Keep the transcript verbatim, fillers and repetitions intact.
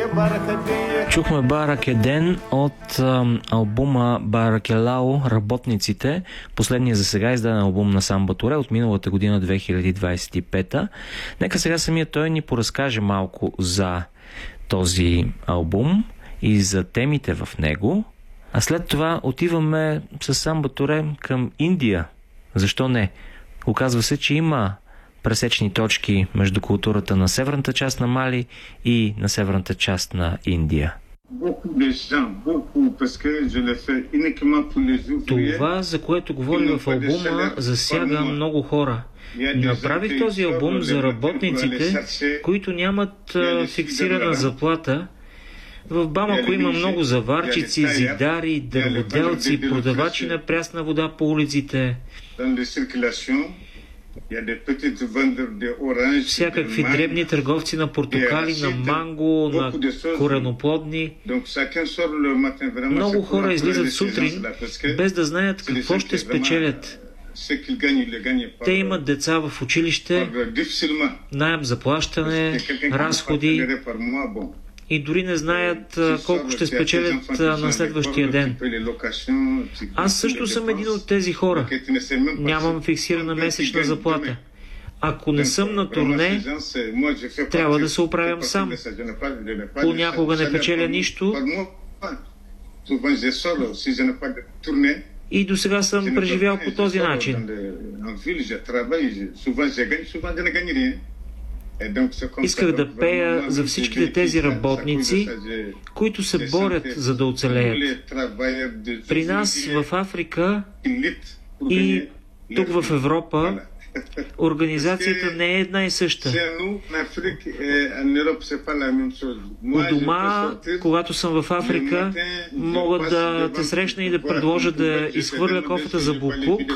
Чухме Баракеден от ам, албума Баракелао Работниците, последния за сега издаден албум на Самба Туре от миналата година две хиляди двадесет и пета. Нека сега самия той ни поразкаже малко за този албум и за темите в него, а след това отиваме с Самба Туре към Индия. Защо не? Оказва се, че има пресечни точки между културата на северната част на Мали и на северната част на Индия. Това, за което говори в албума, засяга много хора. Направих този албум за работниците, които нямат фиксирана заплата. В Бамако има много заварчици, зидари, дърводелци, продавачи на прясна вода по улиците, всякакви дребни търговци на портокали, на манго, на кореноплодни. Много хора излизат сутрин, без да знаят какво ще спечелят. Те имат деца в училище, наем за плащане, разходи и дори не знаят колко ще спечелят на следващия ден. Аз също съм един от тези хора. Нямам фиксирана месечна заплата. Ако не съм на турне, трябва да се оправям сам. Понякога не печеля нищо и до сега съм преживял по този начин. Исках да пея за всичките тези работници, които се борят за да оцелеят. При нас в Африка и тук в Европа организацията не е една и съща. У дома, когато съм в Африка, мога да те срещна и да предложа да изхвърля кофата за боклук,